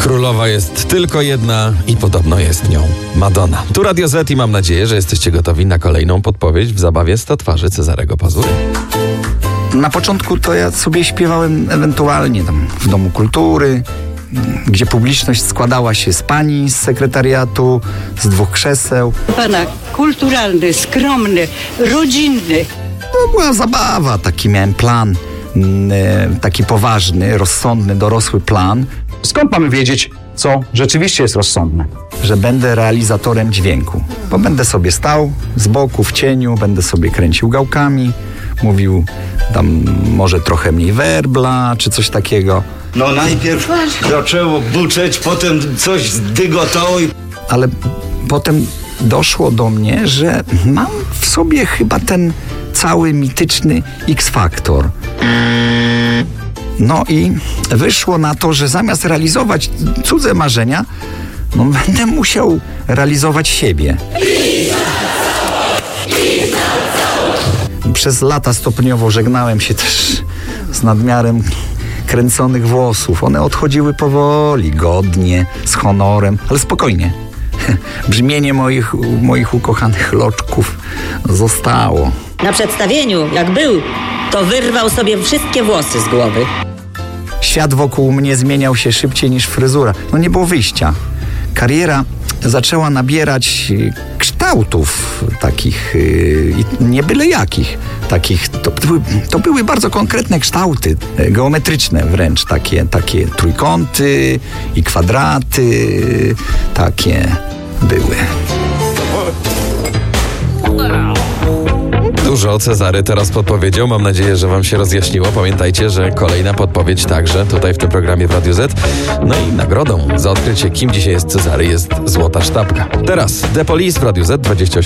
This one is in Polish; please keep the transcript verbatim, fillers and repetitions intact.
Królowa jest tylko jedna i podobno jest nią Madonna. Tu Radio Z i mam nadzieję, że jesteście gotowi na kolejną podpowiedź w zabawie sto twarzy Cezarego Pazury. Na początku to ja sobie śpiewałem ewentualnie tam w Domu Kultury, gdzie publiczność składała się z pani z sekretariatu, z dwóch krzeseł. Pana kulturalny, skromny, rodzinny. To była zabawa, taki miałem plan, taki poważny, rozsądny, dorosły plan. Skąd mamy wiedzieć, co rzeczywiście jest rozsądne? Że będę realizatorem dźwięku, bo będę sobie stał z boku w cieniu, będę sobie kręcił gałkami, mówił tam może trochę mniej werbla, czy coś takiego. No najpierw zaczęło buczeć, potem coś zdygotało i... Ale potem doszło do mnie, że mam w sobie chyba ten cały mityczny X-faktor. No i wyszło na to, że zamiast realizować cudze marzenia, no będę musiał realizować siebie. Przez lata stopniowo żegnałem się też z nadmiarem kręconych włosów. One odchodziły powoli, godnie, z honorem, ale spokojnie. Brzmienie moich, moich ukochanych loczków zostało. Na przedstawieniu, jak był, to wyrwał sobie wszystkie włosy z głowy. Świat wokół mnie zmieniał się szybciej niż fryzura. No nie było wyjścia. Kariera zaczęła nabierać kształtów takich, nie byle jakich. Takich, to, to, były, to były bardzo konkretne kształty, geometryczne wręcz, takie, takie trójkąty i kwadraty, takie były. Dużo Cezary teraz podpowiedział. Mam nadzieję, że wam się rozjaśniło. Pamiętajcie, że kolejna podpowiedź także tutaj w tym programie w Radiu Z. No i nagrodą za odkrycie, kim dzisiaj jest Cezary, jest złota sztabka. Teraz The Police w Radiu Z dwadzieścia osiem.